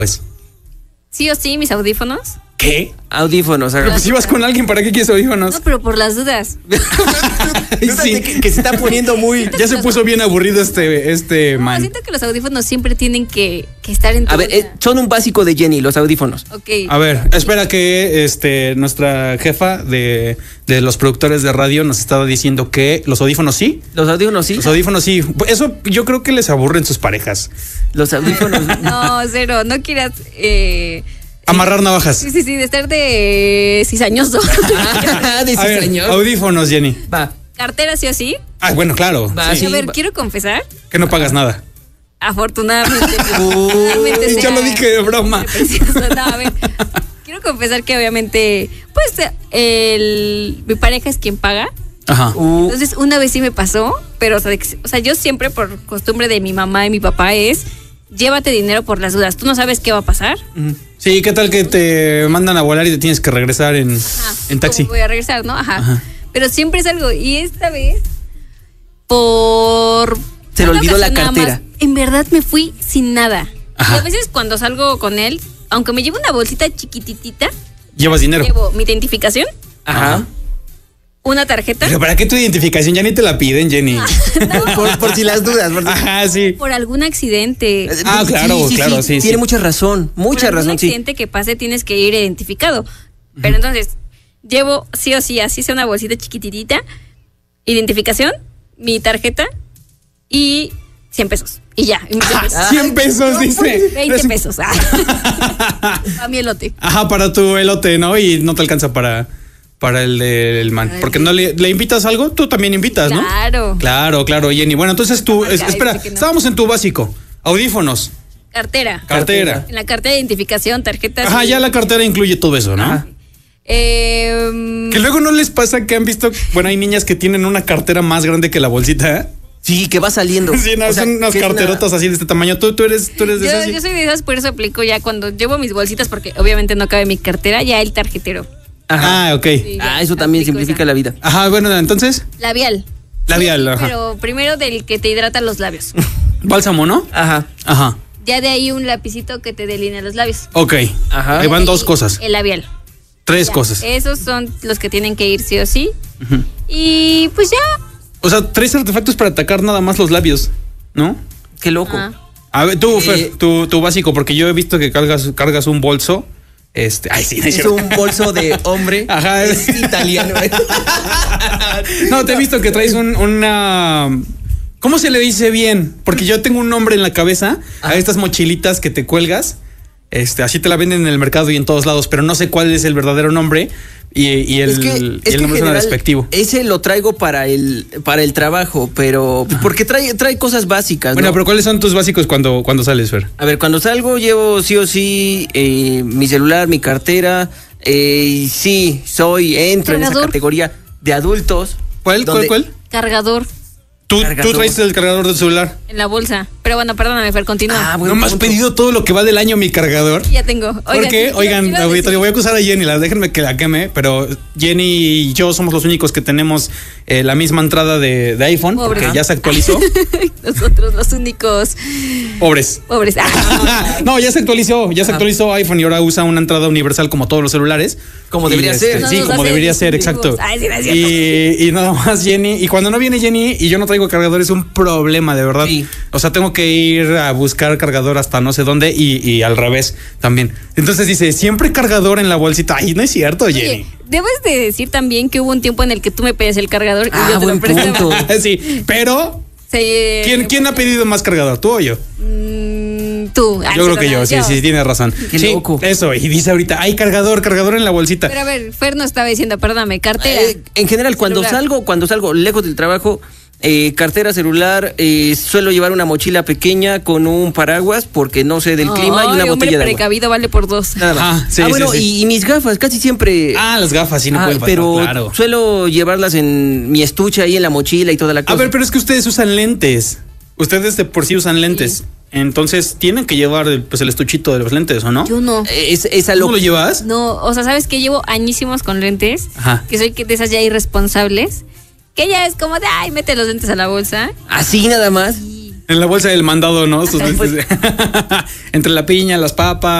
Pues. Sí o sí, mis audífonos. ¿Qué? Audífonos. Pero pues si vas con alguien, ¿para qué quieres audífonos? No, pero por las dudas. Sí. Que se está poniendo muy... Ya se puso bien aburrido este No, man. siento que los audífonos siempre tienen que estar en tu A ver, bolsa. son un básico de Jenny, los audífonos. Ok. A ver, espera que nuestra jefa de los productores de radio nos estaba diciendo que los audífonos sí. Los audífonos sí. Los audífonos sí. Eso yo creo que les aburren sus parejas. Los audífonos. No, cero, no quieras... Amarrar navajas. Sí, de estar de cizañoso. De A ver, señor. audífonos, Jenny. Va. Cartera sí o sí. Ah, bueno, claro. Va, Sí. A ver, va. quiero confesar. Que no pagas nada. Afortunadamente. afortunadamente Ya lo dije de broma. Precioso. No, a ver. Quiero confesar que obviamente, pues, mi pareja es quien paga. Ajá. Entonces, una vez sí me pasó, pero, o sea, yo siempre por costumbre de mi mamá y mi papá es, llévate dinero por las dudas. Tú no sabes qué va a pasar. Sí, ¿qué tal que te mandan a volar y te tienes que regresar en taxi? Voy a regresar, ¿no? Ajá. Pero siempre es algo. Y esta vez, por... Se le una olvidó la ocasión nada cartera. más, en verdad me fui sin nada. Ajá. Y a veces cuando salgo con él, aunque me llevo una bolsita chiquititita, Llevas dinero. llevo mi identificación, Ajá. una tarjeta. Pero ¿para qué tu identificación? Ya ni te la piden, Jenny. Por si las dudas. Ajá, sí. Por algún accidente. Ah, claro, claro, sí. Tiene mucha razón, Por mucha algún razón, sí. accidente que pase tienes que ir identificado. Pero entonces, llevo sí o sí, así sea una bolsita chiquititita, identificación, mi tarjeta y 100 pesos. Y ya. Y mis 100 pesos. 100 pesos, dice. 20 pesos. A mi elote. Ajá, para tu elote, ¿no? Y no te alcanza para el del man. Porque no le invitas algo, tú también invitas, ¿no? Claro. Claro, Jenny. Bueno, entonces tú, Acá, espera, dice que no. Estábamos en tu básico. Audífonos, Cartera. cartera. En la cartera de identificación, tarjetas. Ajá, ya la cartera incluye todo eso, ¿no? Ajá. Que luego no les pasa que han visto, bueno, hay niñas que tienen una cartera más grande que la bolsita, ¿eh? Sí, que va saliendo. Sí, no, O sea, son unas que es carterotas así de este tamaño. Tú eres de esas. Yo soy de esas, por eso aplico ya cuando llevo mis bolsitas, porque obviamente no cabe mi cartera, ya el tarjetero. Ajá. Ah, ok. Sí, ya, Eso también aplico simplifica esa. la vida. Ajá, bueno, entonces, Labial. labial, ajá. Pero primero del que te hidrata los labios. Bálsamo, ¿no? Ajá. Ajá. Ya de ahí un lapicito que te delinea los labios. Ok. Ajá. Ahí van dos cosas. El labial. Tres Ya, cosas. Esos son los que tienen que ir sí o sí. Ujú. Y pues ya. O sea, tres artefactos para atacar nada más los labios, ¿no? Qué loco. Ah. A ver, tú, Fer, tu básico, porque yo he visto que cargas un bolso. Ay, sí, no es Es cierto. un bolso de hombre. Ajá. Es italiano. No, te he visto que traes una. ¿Cómo se le dice bien? Porque yo tengo un nombre en la cabeza a estas mochilitas que te cuelgas. Así te la venden en el mercado y en todos lados, pero no sé cuál es el verdadero nombre. Y el nombre suena despectivo. Ese lo traigo para el trabajo, pero porque trae cosas básicas. Bueno, ¿no? pero ¿cuáles son tus básicos cuando sales, Fer? A ver, cuando salgo llevo sí o sí mi celular, mi cartera. Sí, entro en esa Cargador. categoría de adultos. ¿Cuál? Cargador Tú Cargador. traes el cargador del celular. en la bolsa. Pero bueno, perdóname, Fer, continúa. No me has pedido todo lo que va del año mi cargador. Ya tengo. ¿Por qué? Oigan, auditorio, voy a acusar a Jenny, déjenme que la queme, pero Jenny y yo somos los únicos que tenemos la misma entrada de iPhone, Pobre. porque ya se actualizó. Nosotros los únicos Pobres. pobres. No, ya se actualizó iPhone y ahora usa una entrada universal como todos los celulares. Como Y, debería ser. No Sí, nos como hace debería ser, distintivos. exacto. Ay, sí, no es cierto. Y nada más Jenny, y cuando no viene Jenny y yo no traigo cargador es un problema, de verdad. Sí. O sea, tengo que ir a buscar cargador hasta no sé dónde y al revés también. Entonces dice, siempre cargador en la bolsita. Ay, no es cierto, Jenny. Oye, debes de decir también que hubo un tiempo en el que tú me pedías el cargador y yo te lo buen prestaba. punto. Sí, pero ¿quién ha pedido más cargador? ¿Tú o yo? Tú. Yo creo que yo, sí, tienes razón. Qué Sí, loco. eso, y dice ahorita, hay cargador en la bolsita. Pero a ver, Fer no estaba diciendo, perdóname, cartera. En general, cuando salgo lejos del trabajo, cartera, celular, suelo llevar una mochila pequeña con un paraguas porque no sé del clima y una Ay, botella hombre de agua. precavido vale por dos. Nada más. Ah, sí, bueno, sí, sí. Y mis gafas, casi siempre. Las gafas, sí, no pueden faltar, pero claro. suelo llevarlas en mi estuche ahí en la mochila y toda la cosa. A ver, pero es que ustedes usan lentes. Ustedes de por sí usan lentes. Sí. Entonces, tienen que llevar el estuchito de los lentes, ¿o no? Yo no. Esa ¿Cómo lo llevas? No, o sea, ¿sabes que llevo añísimos con lentes? Ajá. Que soy de esas ya irresponsables. Que ya es como de, ay, mete los lentes a la bolsa. Así nada más. En la bolsa del mandado, ¿no? Sus lentes de- Entre la piña, las papas.